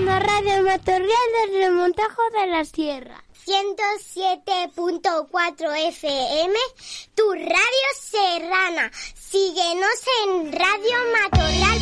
escuchando Radio Matorral desde el Montajo de la Sierra. 107.4 FM, tu radio serrana. Síguenos en Radio Matorral.